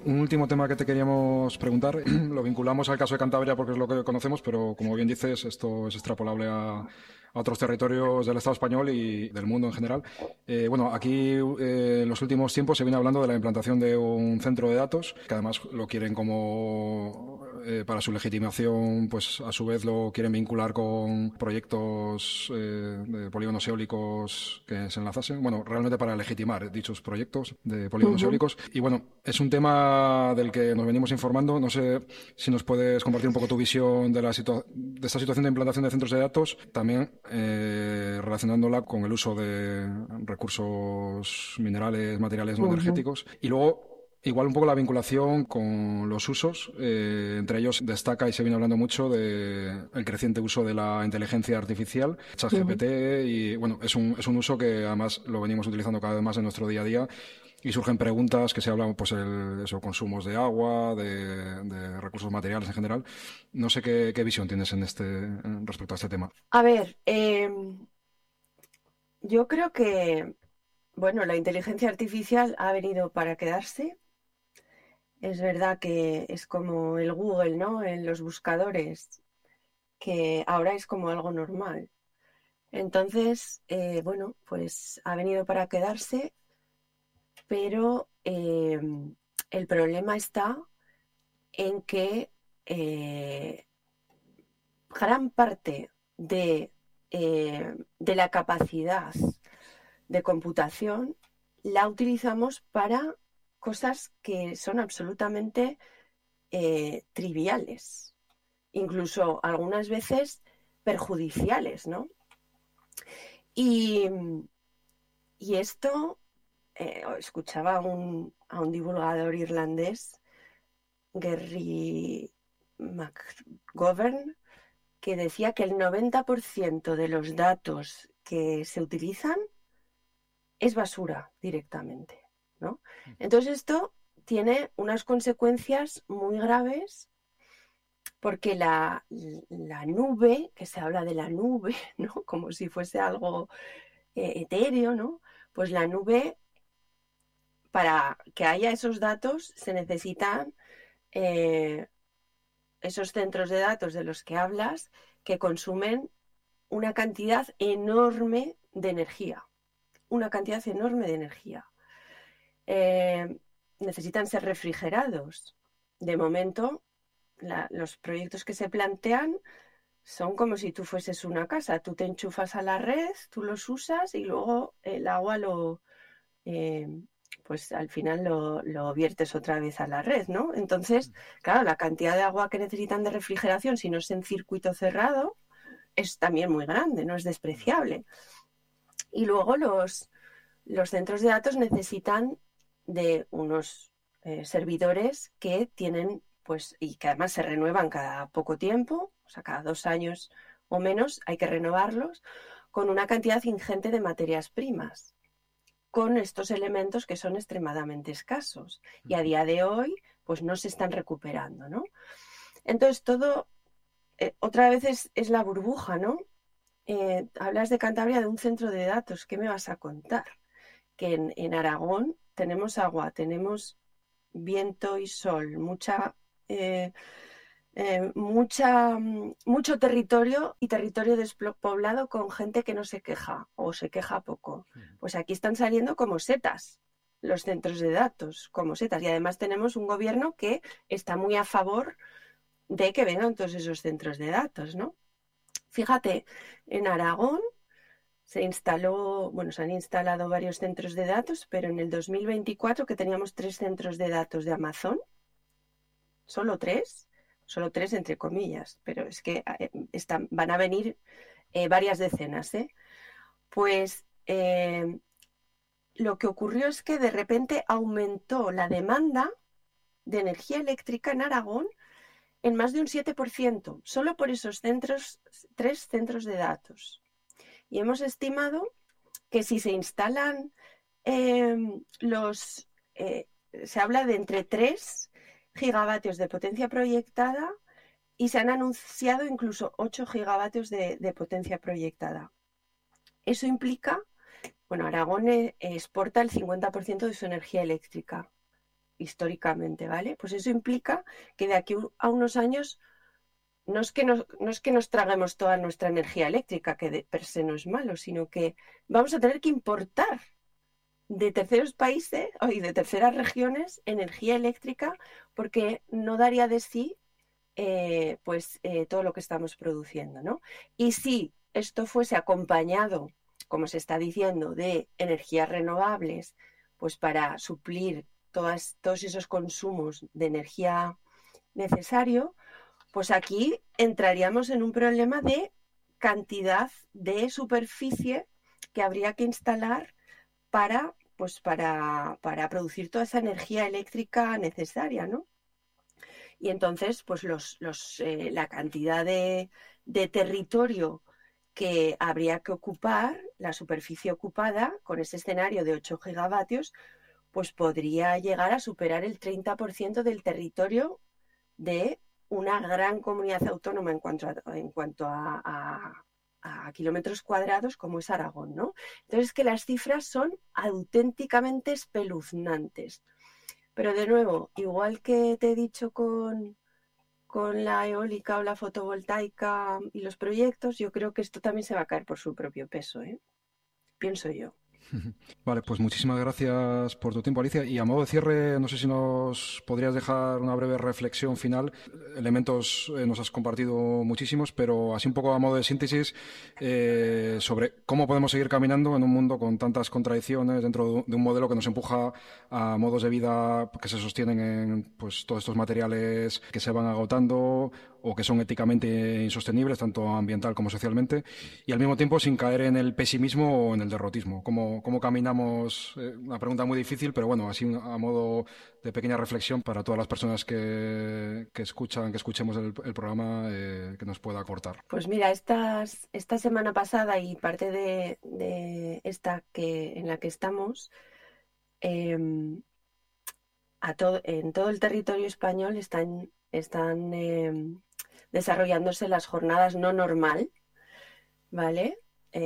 Un último tema que te queríamos preguntar, lo vinculamos al caso de Cantabria porque es lo que conocemos, pero como bien dices, esto es extrapolable a otros territorios del Estado español y del mundo en general. Bueno, aquí en los últimos tiempos se viene hablando de la implantación de un centro de datos, que además lo quieren como para su legitimación, pues a su vez lo quieren vincular con proyectos de polígonos eólicos que se enlazasen. Bueno, realmente para legitimar dichos proyectos de polígonos Ujú. eólicos. Y bueno, es un tema del que nos venimos informando. No sé si nos puedes compartir un poco tu visión de de esta situación de implantación de centros de datos, también relacionándola con el uso de recursos minerales, materiales no Ujú. energéticos. Y luego igual un poco la vinculación con los usos, entre ellos destaca y se viene hablando mucho de el creciente uso de la inteligencia artificial, ChatGPT, Ujú. y bueno, es un uso que además lo venimos utilizando cada vez más en nuestro día a día y surgen preguntas que se hablan, pues, eso, consumos de agua, de recursos materiales en general. No sé qué visión tienes respecto a este tema. A ver, yo creo que, bueno, la inteligencia artificial ha venido para quedarse. Es verdad que es como el Google, ¿no? En los buscadores, que ahora es como algo normal. Entonces, bueno, pues ha venido para quedarse, pero el problema está en que gran parte de la capacidad de computación la utilizamos para cosas que son absolutamente triviales, incluso algunas veces perjudiciales, ¿no? Y, y esto, escuchaba a un divulgador irlandés, Gary McGovern, que decía que el 90% de los datos que se utilizan es basura directamente, ¿no? Entonces esto tiene unas consecuencias muy graves porque la nube, que se habla de la nube, ¿no? Como si fuese algo etéreo, ¿no? Pues la nube, para que haya esos datos, se necesitan eh, esos centros de datos de los que hablas que consumen una cantidad enorme de energía, una cantidad enorme de energía. Eh, Necesitan ser refrigerados. De momento, los proyectos que se plantean son como si tú fueses una casa. Tú te enchufas a la red, tú los usas y luego el agua eh, pues al final lo viertes otra vez a la red, ¿no? Entonces, claro, la cantidad de agua que necesitan de refrigeración, si no es en circuito cerrado, es también muy grande, no es despreciable. Y luego los centros de datos necesitan de unos servidores que tienen, pues, y que además se renuevan cada poco tiempo, o sea, cada 2 años o menos, hay que renovarlos, con una cantidad ingente de materias primas, con estos elementos que son extremadamente escasos. Y a día de hoy, pues no se están recuperando, ¿no? Entonces, todo, otra vez es la burbuja, ¿no? Hablas de Cantabria, de un centro de datos, ¿qué me vas a contar? Que en Aragón tenemos agua, tenemos viento y sol, eh, mucho territorio y territorio despoblado con gente que no se queja o se queja poco. Pues aquí están saliendo como setas los centros de datos, como setas. Y además tenemos un gobierno que está muy a favor de que vengan todos esos centros de datos, ¿no? Fíjate, en Aragón se han instalado varios centros de datos, pero en el 2024, que teníamos 3 centros de datos de Amazon, solo solo tres entre comillas, pero es que van a venir varias decenas, ¿eh? Pues lo que ocurrió es que de repente aumentó la demanda de energía eléctrica en Aragón en más de un 7%, solo por esos 3 centros de datos. Y hemos estimado que si se instalan eh, los... eh, se habla de entre 3 gigavatios de potencia proyectada y se han anunciado incluso 8 gigavatios de potencia proyectada. Eso implica, bueno, Aragón exporta el 50% de su energía eléctrica. históricamente, ¿vale? Pues eso implica que de aquí a unos años no es que nos traguemos toda nuestra energía eléctrica, que de per se no es malo, sino que vamos a tener que importar de terceros países y de terceras regiones energía eléctrica porque no daría de sí todo lo que estamos produciendo, ¿no? Y si esto fuese acompañado, como se está diciendo, de energías renovables, pues para suplir todos esos consumos de energía necesario, pues aquí entraríamos en un problema de cantidad de superficie que habría que instalar para producir toda esa energía eléctrica necesaria, ¿no? Y entonces, pues la cantidad de territorio que habría que ocupar, la superficie ocupada con ese escenario de 8 gigavatios, pues podría llegar a superar el 30% del territorio de una gran comunidad autónoma en cuanto a kilómetros cuadrados como es Aragón, ¿no? Entonces, que las cifras son auténticamente espeluznantes. Pero de nuevo, igual que te he dicho con la eólica o la fotovoltaica y los proyectos, yo creo que esto también se va a caer por su propio peso, ¿eh? Pienso yo. Vale, pues muchísimas gracias por tu tiempo, Alicia. Y a modo de cierre, no sé si nos podrías dejar una breve reflexión final. Elementos nos has compartido muchísimos, pero así un poco a modo de síntesis sobre cómo podemos seguir caminando en un mundo con tantas contradicciones dentro de un modelo que nos empuja a modos de vida que se sostienen en pues, todos estos materiales que se van agotando o que son éticamente insostenibles, tanto ambiental como socialmente, y al mismo tiempo sin caer en el pesimismo o en el derrotismo. ¿Cómo caminamos? Una pregunta muy difícil, pero bueno, así a modo de pequeña reflexión para todas las personas que escuchemos el programa, que nos pueda aportar. Pues mira, esta semana pasada y parte de esta en la que estamos, en todo el territorio español están desarrollándose las jornadas no normal, ¿vale?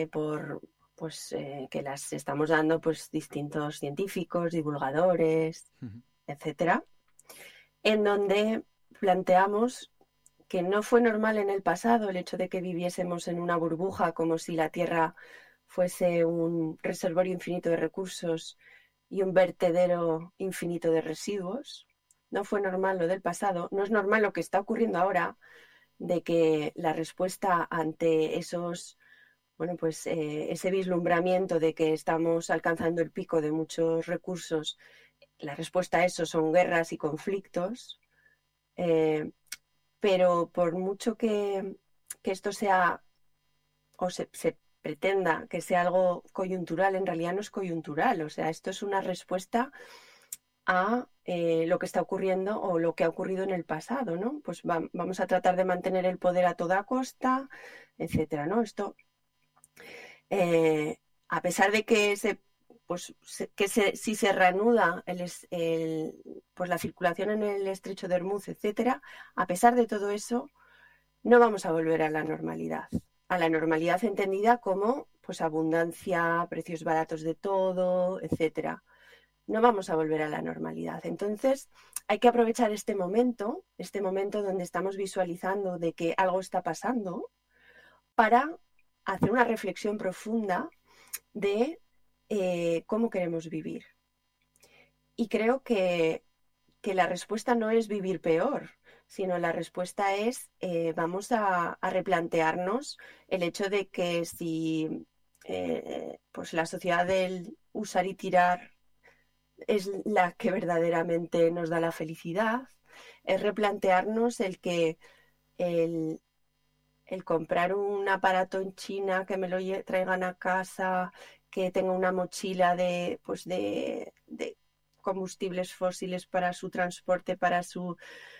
Que las estamos dando pues distintos científicos, divulgadores, etcétera, en donde planteamos que no fue normal en el pasado el hecho de que viviésemos en una burbuja como si la Tierra fuese un reservorio infinito de recursos y un vertedero infinito de residuos. No fue normal lo del pasado, no es normal lo que está ocurriendo ahora, de que la respuesta ante ese vislumbramiento de que estamos alcanzando el pico de muchos recursos, la respuesta a eso son guerras y conflictos, pero por mucho que esto sea o se pretenda que sea algo coyuntural, en realidad no es coyuntural, o sea, esto es una respuesta a lo que está ocurriendo o lo que ha ocurrido en el pasado, ¿no? Pues vamos a tratar de mantener el poder a toda costa, etcétera, ¿no? Esto, a pesar de que si se reanuda pues la circulación en el estrecho de Hormuz, etcétera, a pesar de todo eso, no vamos a volver a la normalidad entendida como pues abundancia, precios baratos de todo, etcétera. No vamos a volver a la normalidad. Entonces, hay que aprovechar este momento donde estamos visualizando de que algo está pasando, para hacer una reflexión profunda de cómo queremos vivir. Y creo que la respuesta no es vivir peor, sino la respuesta es vamos a replantearnos el hecho de que si pues la sociedad del usar y tirar es la que verdaderamente nos da la felicidad, es replantearnos el que el comprar un aparato en China, que me lo traigan a casa, que tenga una mochila de combustibles fósiles para su transporte, para su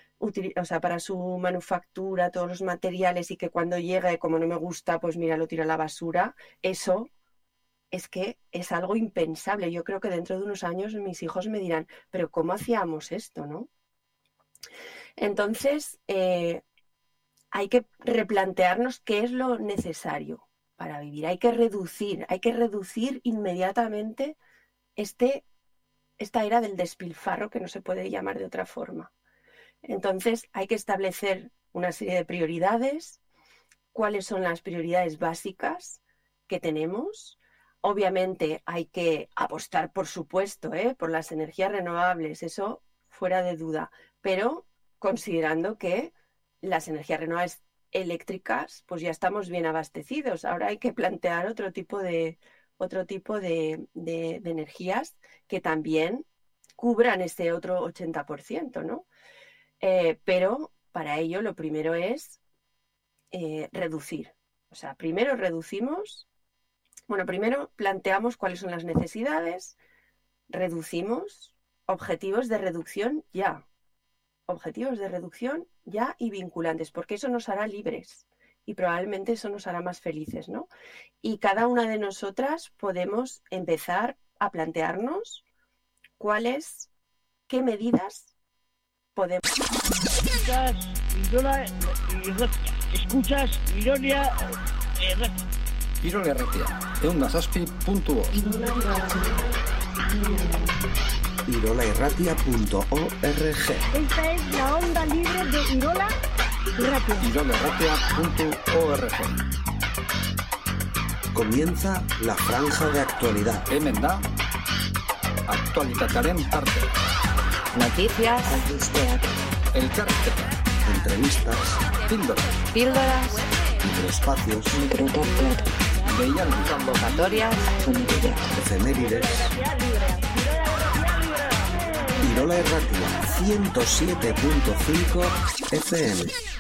manufactura, todos los materiales, y que cuando llegue, como no me gusta, pues mira, lo tiro a la basura. Eso es que es algo impensable. Yo creo que dentro de unos años mis hijos me dirán, pero ¿cómo hacíamos esto, no? Entonces, hay que replantearnos qué es lo necesario para vivir. Hay que reducir inmediatamente este esta era del despilfarro, que no se puede llamar de otra forma. Entonces hay que establecer una serie de prioridades. ¿Cuáles son las prioridades básicas que tenemos? Obviamente hay que apostar, por supuesto, por las energías renovables, eso fuera de duda, pero considerando que las energías renovables eléctricas, pues ya estamos bien abastecidos. Ahora hay que plantear otro tipo de energías que también cubran ese otro 80%, ¿no? Pero para ello lo primero es reducir. O sea, primero planteamos cuáles son las necesidades, reducimos, objetivos de reducción ya y vinculantes, porque eso nos hará libres y probablemente eso nos hará más felices, ¿no? Y cada una de nosotras podemos empezar a plantearnos qué medidas podemos. Escuchas Irola Irola Erratia, eundazazpi.org. irolaerratia.org. Esta es la onda libre de Irola Erratia. irolaerratia.org. Comienza la franja de actualidad. Hemen da aktualitataren tartea. Noticias, Elkarrizketa, Entrevistas, píldoras, microespacios, deialdi, convocatorias, efemérides. Irola Erratia 107.5 FM.